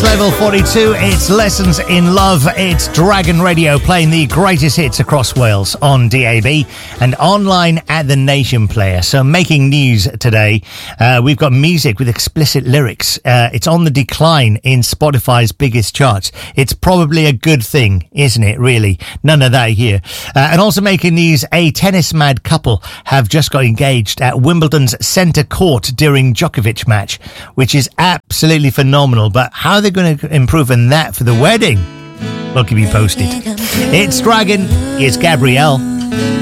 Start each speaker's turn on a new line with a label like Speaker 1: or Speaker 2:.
Speaker 1: Level 42, it's Lessons in Love, it's Dragon Radio playing the greatest hits across Wales on DAB and online at the Nation Player. So making news today, we've got music with explicit lyrics. It's on the decline in Spotify's biggest charts. It's probably a good thing, isn't it, really? None of that here. And also making news, a tennis-mad couple have just got engaged at Wimbledon's centre court during Djokovic match, which is absolutely phenomenal. But how are they going to improve on that for the wedding? We'll keep you posted. It's Dragon. It's Gabrielle.